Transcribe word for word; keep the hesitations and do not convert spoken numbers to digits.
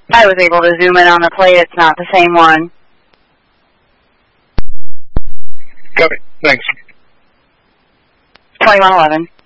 I was able to zoom in on the plate. It's not the same one. Got it. Thanks. twenty-one eleven.